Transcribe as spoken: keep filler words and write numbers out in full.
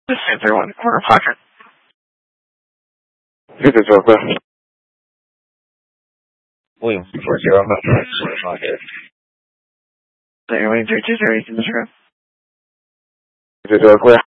This is everyone. Corner pocket. This is Oakland. William four zero. Is that your way three two zero? You can disregard. This is Oakland.